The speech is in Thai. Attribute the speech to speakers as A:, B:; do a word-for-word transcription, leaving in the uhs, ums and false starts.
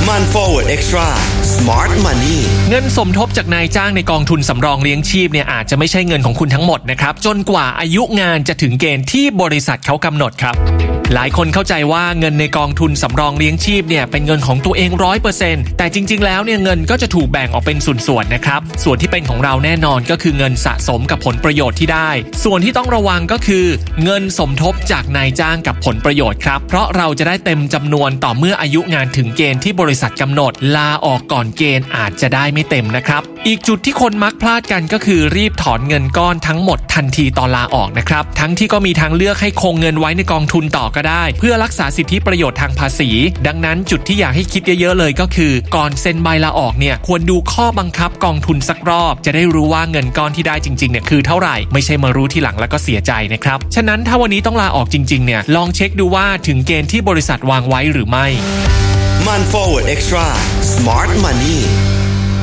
A: มัน Forward Extra Smart Money
B: เงินสมทบจากนายจ้างในกองทุนสำรองเลี้ยงชีพเนี่ยอาจจะไม่ใช่เงินของคุณทั้งหมดนะครับจนกว่าอายุงานจะถึงเกณฑ์ที่บริษัทเขากำหนดครับหลายคนเข้าใจว่าเงินในกองทุนสำรองเลี้ยงชีพเนี่ยเป็นเงินของตัวเอง ร้อยเปอร์เซ็นต์ แต่จริงๆแล้วเนี่ยเงินก็จะถูกแบ่งออกเป็นส่วนๆนะครับส่วนที่เป็นของเราแน่นอนก็คือเงินสะสมกับผลประโยชน์ที่ได้ส่วนที่ต้องระวังก็คือเงินสมทบจากนายจ้างกับผลประโยชน์ครับเพราะเราจะได้เต็มจำนวนต่อเมื่ออายุงานถึงเกณฑ์ที่บริษัทกำหนดลาออกก่อนเกณฑ์อาจจะได้ไม่เต็มนะครับอีกจุดที่คนมักพลาดกันก็คือรีบถอนเงินก้อนทั้งหมดทันทีตอนลาออกนะครับทั้งที่ก็มีทางเลือกให้คงเงินไว้ในกองทุนต่อก็ได้เพื่อรักษาสิทธิประโยชน์ทางภาษีดังนั้นจุดที่อยากให้คิดเยอะๆเลยก็คือก่อนเซ็นใบลาออกเนี่ยควรดูข้อบังคับกองทุนสักรอบจะได้รู้ว่าเงินก้อนที่ได้จริงๆเนี่ยคือเท่าไหร่ไม่ใช่มารู้ทีหลังแล้วก็เสียใจนะครับฉะนั้นถ้าวันนี้ต้องลาออกจริงๆเนี่ยลองเช็คดูว่าถึงเกณฑ์ที่บริษัทวางไว้หรือไม่
A: มัน Forward Extra Smart Money